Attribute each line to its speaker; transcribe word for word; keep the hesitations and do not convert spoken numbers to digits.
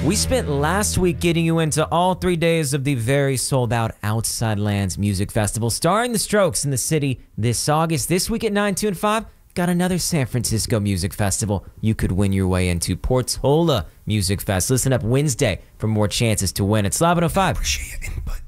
Speaker 1: We spent last week getting you into all three days of the very sold-out Outside Lands Music Festival, starring The Strokes in the city this August. This week at nine, two, and five, got another San Francisco Music Festival. You could win your way into Portola Music Fest. Listen up Wednesday for more chances to win at Slavin oh five.